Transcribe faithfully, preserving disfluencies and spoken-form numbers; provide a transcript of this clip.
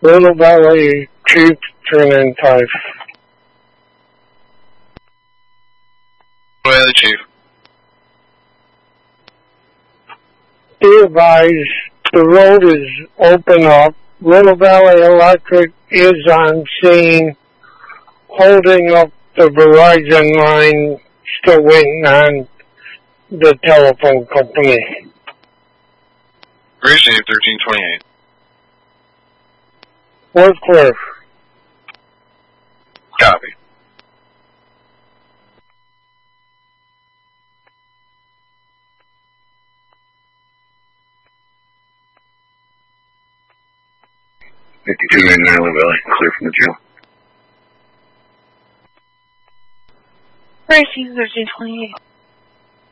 Little Valley Chief, turn in five. Go ahead, Chief. Be advised, the road is open up. Little Valley Electric is on scene, holding up the Verizon line, still waiting on the telephone company. Receive thirteen twenty-eight. We're clear. Copy. fifty-two ninety-nine Little Valley, clear from the jail. Receive thirteen twenty-eight.